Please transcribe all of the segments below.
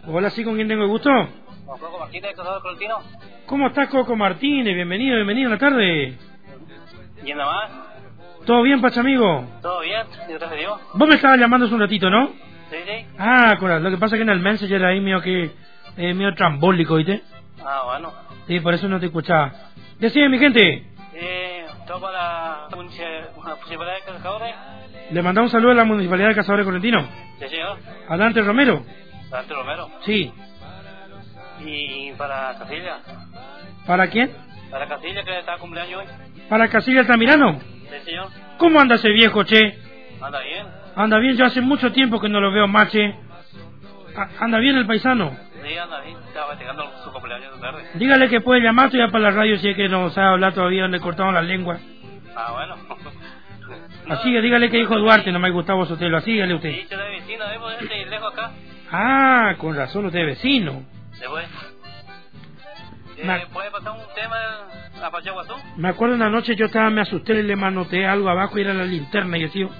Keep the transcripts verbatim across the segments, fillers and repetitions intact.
Hola, sí, ¿con quién tengo el gusto? Con Coco Martínez, Cazador Correntino. ¿Cómo estás, Coco Martínez? Bienvenido, bienvenido en la tarde. ¿Y nada más? ¿Todo bien, Pachamigo? ¿Todo bien? Gracias a Dios. Vos me estabas llamando hace un ratito, ¿no? Sí, sí. Ah, corazón, lo que pasa es que en el Messenger ahí mío que es medio trambólico, ¿viste? Ah, bueno. Sí, por eso no te escuchaba. Decime, mi gente. Eh, todo para la municipalidad de Cazadores. Le mandamos un saludo a la Municipalidad de Cazadores Correntino. Sí, señor. Adelante, Romero. Dante Romero. Sí. Y para Casilla. ¿Para quién? Para Casilla, que está cumpleaños hoy. ¿Para Casilla Altamirano? Sí, señor. ¿Cómo anda ese viejo, che? Anda bien. Anda bien, yo hace mucho tiempo que no lo veo más, che. A- ¿Anda bien el paisano? Sí, anda bien. Estaba festejando su cumpleaños de tarde. Dígale que puede llamar ya para la radio si es que no sabe hablar todavía, le cortaron la lengua. Ah, bueno. Así que dígale que dijo Duarte, no me Gustavo Sotelo, así dígale usted. Sí, yo de vecino, debo de ir lejos acá. Ah, con razón usted es vecino. Después. Eh, Ma- ¿Puede pasar un tema a Pachaguazú? Me acuerdo una noche yo estaba, me asusté y le manoteé algo abajo y era la linterna y así.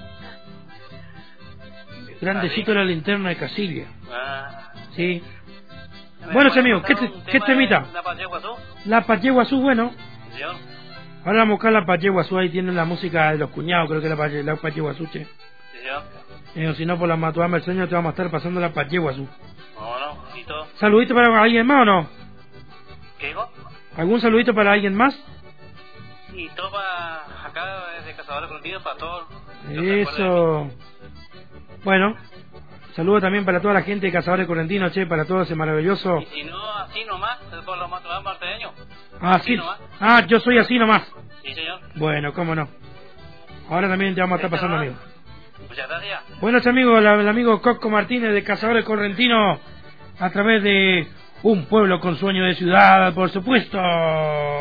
Grandecito la linterna de Casilla. Ah. Sí. ¿Me Bueno, puede amigo, ¿qué, pasar te, un ¿qué tema temita? de La Pachaguazú. La Pacheguazú, bueno. Señor. Ahora vamos a buscar la Pacheguazú, ahí tienen la música de los cuñados, creo que la, Pache, la Pacheguazú, che. Sí, señor. Eh, o si no, por la Matuama el sueño te vamos a estar pasando la Pacheguazú. No, no, y todo. ¿Saludito para alguien más o no? ¿Qué digo? ¿Algún saludito para alguien más? Y todo para acá, desde Cazadores Correntinos, para todos. los que se acuerden Eso. Bueno, saludo también para toda la gente de Cazadores Correntinos, che, para todo ese maravilloso. de mí. Y si no, así nomás, por los más marteños. Ah, así sí. nomás. Ah, yo soy así nomás. Sí, señor. Bueno, cómo no. Ahora también te vamos a estar pasando, amigo. Muchas gracias. Buenas, amigos, la- el amigo Coco Martínez de Cazadores Correntinos a través de Un Pueblo con Sueño de Ciudad, por supuesto.